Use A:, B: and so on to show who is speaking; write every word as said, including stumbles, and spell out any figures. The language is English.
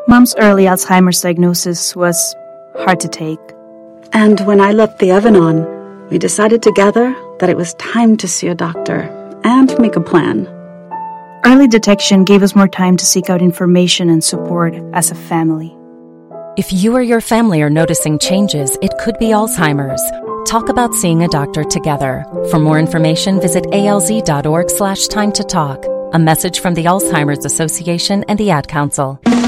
A: Mom's early Alzheimer's diagnosis was hard to take.
B: And when I left the Evanon, we decided together that it was time to see a doctor and make a plan.
A: Early detection gave us more time to seek out information and support as a family.
C: If you or your family are noticing changes, it could be Alzheimer's. Talk about seeing a doctor together. For more information, visit alz.org slash time to talk. A message from the Alzheimer's Association and the Ad Council.